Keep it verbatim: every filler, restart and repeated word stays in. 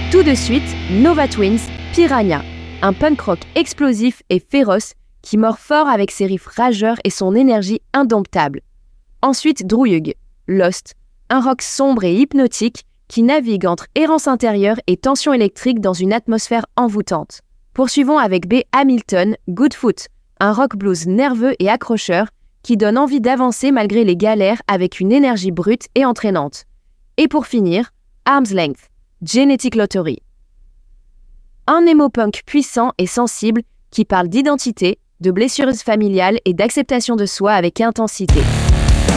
Tout de suite, Nova Twins, Piranha, un punk rock explosif et féroce qui mord fort avec ses riffs rageurs et son énergie indomptable. Ensuite, Druyug, Lost, un rock sombre et hypnotique qui navigue entre errance intérieure et tension électrique dans une atmosphère envoûtante. Poursuivons avec B. Hamilton, Good Foot, un rock blues nerveux et accrocheur qui donne envie d'avancer malgré les galères avec une énergie brute et entraînante. Et pour finir, Arm's Length, Genetic Lottery. Un emo-punk puissant et sensible qui parle d'identité, de blessures familiales et d'acceptation de soi avec intensité.